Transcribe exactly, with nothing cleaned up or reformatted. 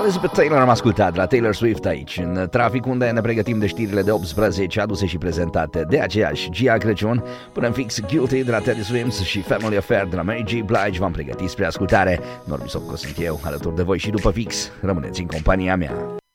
Elizabeth Taylor am ascultat la Taylor Swift aici, în trafic, unde ne pregătim de știrile de optsprezece aduse și prezentate de aceeași Gia Crăciun. Până în fix, Guilty de la Teddy Swims și Family Affair de la Mary J. Blige v-am pregătit spre ascultare. Normi Socco sunt eu, alături de voi și după fix. Rămâneți în compania mea.